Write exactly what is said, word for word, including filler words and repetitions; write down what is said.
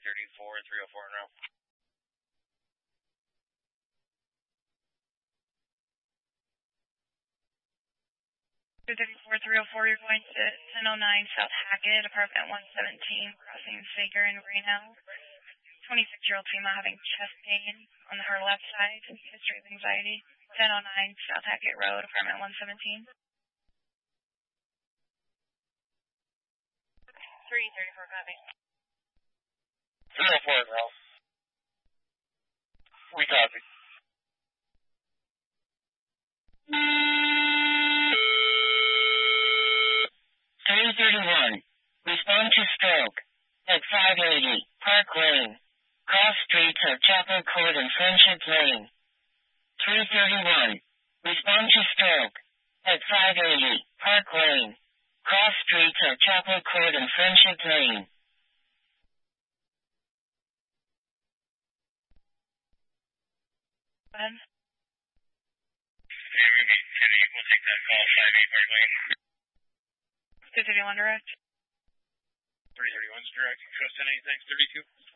thirty-four, three oh four in row. two thirty-four, three oh four, you're going to ten oh nine South Hackett, apartment one seventeen, crossing Sager and Reno. twenty-six-year-old female having chest pain on her left side, history of anxiety. ten oh nine South Hackett Road, apartment one seventeen. three thirty-four, copy. three oh four in row. We copy. three thirty-one. Respond to stroke. At five eighty, Park Lane. Cross streets of Chapel Court and Friendship Lane. three thirty-one. Respond to stroke. At five eighty, Park Lane. Cross streets of Chapel Court and Friendship Lane. Ben? Yeah, we beat City. We'll take that call. five eight Park Lane. two thirty-one direct. three thirty-one's direct. Trust any, thanks, thirty-two.